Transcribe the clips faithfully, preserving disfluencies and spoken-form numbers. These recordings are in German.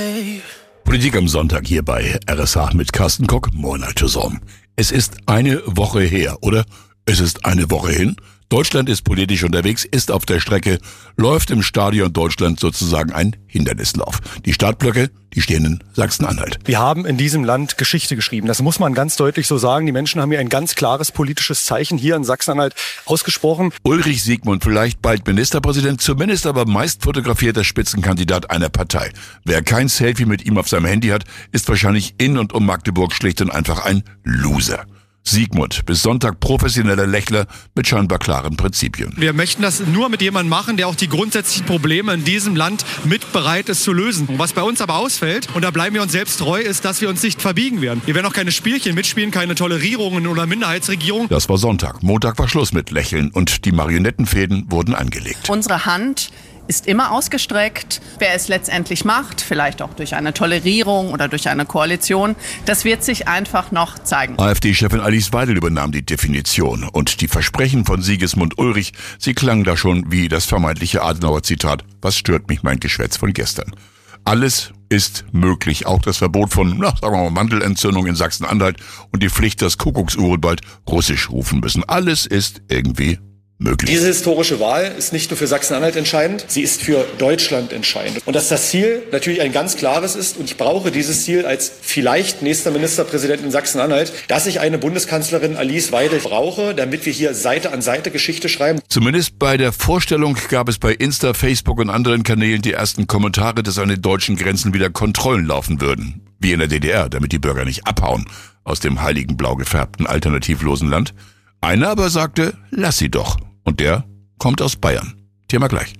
Politik am Sonntag hier bei R S H mit Carsten Kock. Moin zusammen. Es ist eine Woche her, oder? Es ist eine Woche hin. Deutschland ist politisch unterwegs, ist auf der Strecke, läuft im Stadion Deutschland sozusagen ein Hindernislauf. Die Startblöcke, die stehen in Sachsen-Anhalt. Wir haben in diesem Land Geschichte geschrieben. Das muss man ganz deutlich so sagen. Die Menschen haben hier ein ganz klares politisches Zeichen hier in Sachsen-Anhalt ausgesprochen. Ulrich Siegmund, vielleicht bald Ministerpräsident, zumindest aber meist fotografierter Spitzenkandidat einer Partei. Wer kein Selfie mit ihm auf seinem Handy hat, ist wahrscheinlich in und um Magdeburg schlicht und einfach ein Loser. Siegmund, bis Sonntag professioneller Lächler mit scheinbar klaren Prinzipien. Wir möchten das nur mit jemandem machen, der auch die grundsätzlichen Probleme in diesem Land mit bereit ist zu lösen. Und was bei uns aber ausfällt, und da bleiben wir uns selbst treu, ist, dass wir uns nicht verbiegen werden. Wir werden auch keine Spielchen mitspielen, keine Tolerierungen oder Minderheitsregierungen. Das war Sonntag. Montag war Schluss mit Lächeln und die Marionettenfäden wurden angelegt. Unsere Hand ist immer ausgestreckt. Wer es letztendlich macht, vielleicht auch durch eine Tolerierung oder durch eine Koalition, das wird sich einfach noch zeigen. AfD-Chefin Alice Weidel übernahm die Definition und die Versprechen von Sigismund Ulrich, sie klangen da schon wie das vermeintliche Adenauer-Zitat: Was stört mich mein Geschwätz von gestern? Alles ist möglich, auch das Verbot von, na, sagen wir mal, Mandelentzündung in Sachsen-Anhalt und die Pflicht, dass Kuckucksuhren bald Russisch rufen müssen. Alles ist irgendwie möglich. Diese historische Wahl ist nicht nur für Sachsen-Anhalt entscheidend, sie ist für Deutschland entscheidend. Und dass das Ziel natürlich ein ganz klares ist, und ich brauche dieses Ziel als vielleicht nächster Ministerpräsident in Sachsen-Anhalt, dass ich eine Bundeskanzlerin Alice Weidel brauche, damit wir hier Seite an Seite Geschichte schreiben. Zumindest bei der Vorstellung gab es bei Insta, Facebook und anderen Kanälen die ersten Kommentare, dass an den deutschen Grenzen wieder Kontrollen laufen würden. Wie in der D D R, damit die Bürger nicht abhauen aus dem heiligen blau gefärbten alternativlosen Land. Einer aber sagte, lass sie doch. Und der kommt aus Bayern. Thema gleich.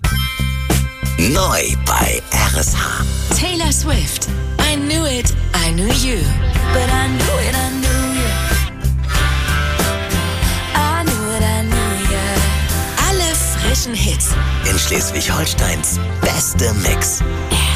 Neu bei R S H. Taylor Swift. I knew it, I knew you. But I knew it, I knew you. I knew it, I knew you. Alle frischen Hits. In Schleswig-Holsteins beste Mix.